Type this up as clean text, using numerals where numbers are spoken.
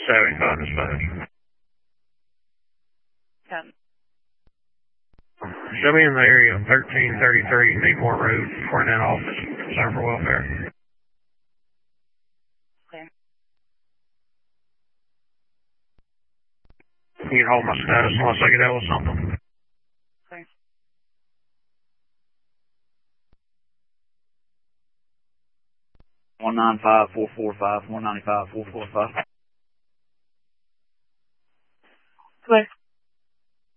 75 dispatch. Show me in the area of 1333 Needmore Road, Cornet office, concern for welfare. Okay. You can hold my status unless I get out with something. Okay. 195-445, 195-445.